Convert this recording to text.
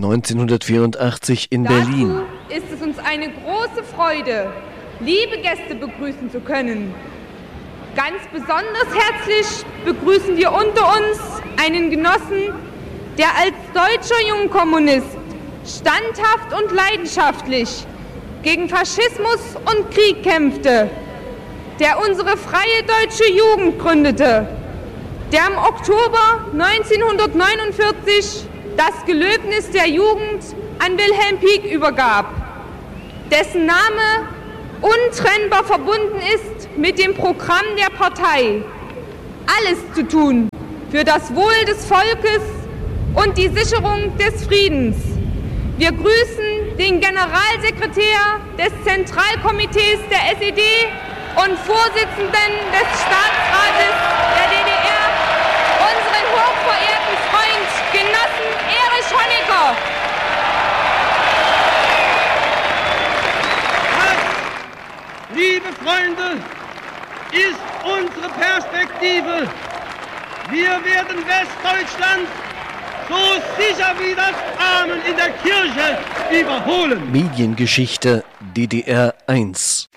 1984 in Berlin. Dazu ist es uns eine große Freude, liebe Gäste begrüßen zu können. Ganz besonders herzlich begrüßen wir unter uns einen Genossen, der als deutscher Jungkommunist standhaft und leidenschaftlich gegen Faschismus und Krieg kämpfte, der unsere freie deutsche Jugend gründete, der im Oktober 1949 das Gelöbnis der Jugend an Wilhelm Pieck übergab, dessen Name untrennbar verbunden ist mit dem Programm der Partei, alles zu tun für das Wohl des Volkes und die Sicherung des Friedens. Wir grüßen den Generalsekretär des Zentralkomitees der SED und Vorsitzenden des Staatsrates der DDR, unseren hochverehrten Freund, Genossen Erich Honecker. Das, liebe Freunde, ist unsere Perspektive. Wir werden Westdeutschland so sicher wie das Amen in der Kirche überholen. Mediengeschichte DDR 1.